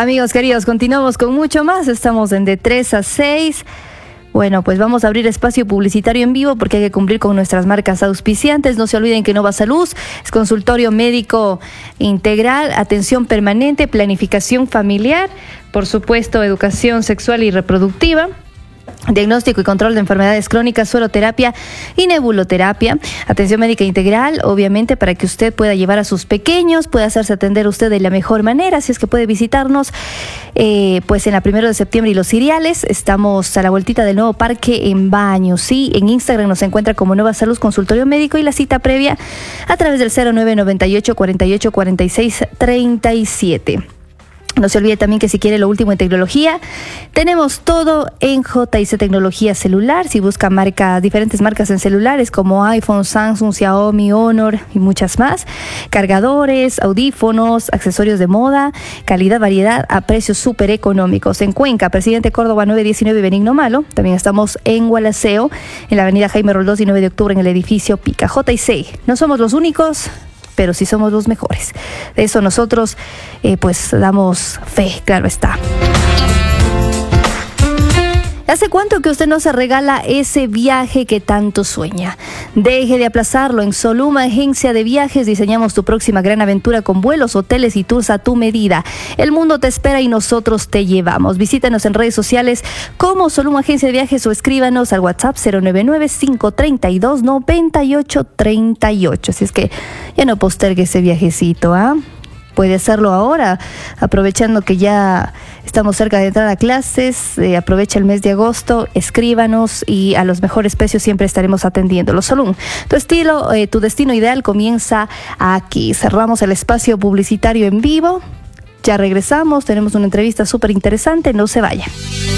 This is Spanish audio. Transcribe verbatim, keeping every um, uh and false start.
Amigos queridos, continuamos con mucho más. Estamos en de tres a seis. Bueno, pues vamos a abrir espacio publicitario en vivo porque hay que cumplir con nuestras marcas auspiciantes. No se olviden que Nova Salud es consultorio médico integral, atención permanente, planificación familiar, por supuesto, educación sexual y reproductiva, diagnóstico y control de enfermedades crónicas, sueroterapia y nebuloterapia, atención médica integral, obviamente para que usted pueda llevar a sus pequeños, pueda hacerse atender usted de la mejor manera, así es que puede visitarnos eh, pues en la primero de septiembre y Los Ciriales. Estamos a la vueltita del nuevo parque en Baños, sí, en Instagram nos encuentra como Nueva Salud Consultorio Médico y la cita previa a través del cero nueve noventa y ocho, cuarenta y ocho, cuarenta y seis, treinta y siete. No se olvide también que si quiere lo último en tecnología, tenemos todo en J y C Tecnología Celular. Si busca marcas, diferentes marcas en celulares como iPhone, Samsung, Xiaomi, Honor y muchas más. Cargadores, audífonos, accesorios de moda, calidad, variedad a precios súper económicos. En Cuenca, Presidente Córdoba nueve diecinueve Benigno Malo. También estamos en Gualaceo, en la avenida Jaime Roldós y nueve de octubre en el edificio Pica. J y C, no somos los únicos, pero sí somos los mejores. De eso nosotros eh, pues damos fe, claro está. ¿Hace cuánto que usted no se regala ese viaje que tanto sueña? Deje de aplazarlo. En Soluma Agencia de Viajes diseñamos tu próxima gran aventura con vuelos, hoteles y tours a tu medida. El mundo te espera y nosotros te llevamos. Visítanos en redes sociales como Soluma Agencia de Viajes o escríbanos al WhatsApp cero nueve nueve, cinco tres dos, nueve ocho tres ocho. Así es que ya no postergue ese viajecito, ¿ah? ¿eh? Puede hacerlo ahora, aprovechando que ya estamos cerca de entrar a clases. Eh, aprovecha el mes de agosto, escríbanos y a los mejores precios siempre estaremos atendiéndolo. Solum, tu estilo, eh, tu destino ideal comienza aquí. Cerramos el espacio publicitario en vivo. Ya regresamos, tenemos una entrevista súper interesante, no se vayan.